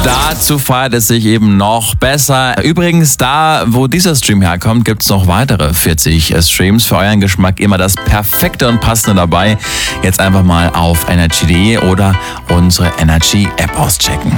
Dazu feiert es sich eben noch besser. Übrigens, da, wo dieser Stream herkommt, gibt es noch weitere 40 Streams. Für euren Geschmack immer das Perfekte und Passende dabei. Jetzt einfach mal auf energy.de oder unsere Energy-App auschecken.